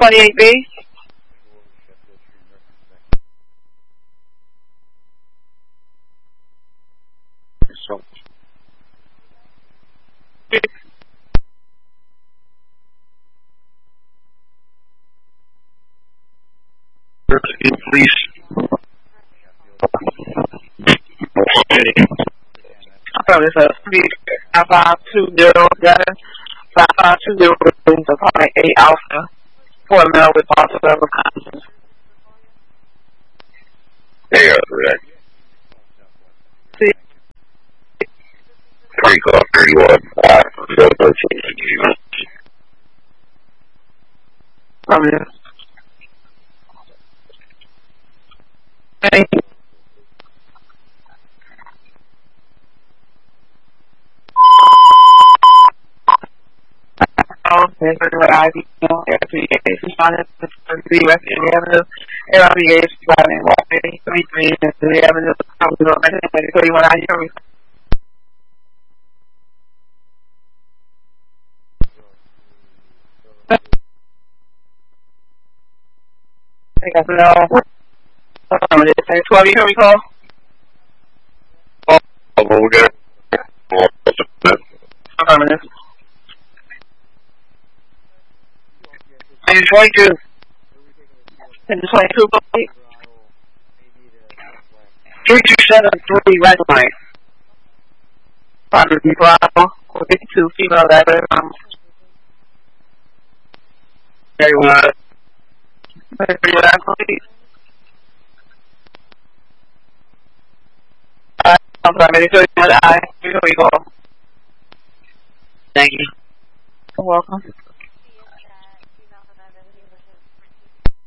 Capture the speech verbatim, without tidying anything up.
twenty-eight B. Please. Okay, it's a five five two zero seven five five two zero is apartment eight Alpha, Fort Mill with Boston Level Conscience. Hey, uh, correct. See? Three call thirty-one. Uh, zero thirteen. From this. Thank you. There's what I do, F B A, responded to the West End Avenue, L B A, responding to thirty-three, the Avenue, thirty-one, I hear me. I think I know. Um, it's twelve, you hear me, call? Oh, well, we got it. I'm this. And twenty-two. And twenty-two, three two seven three, red line. Father Bravo, fifty-two, female letter. Um, very well. Very well, please. I'm sorry, I, here we go. Thank you. You're welcome.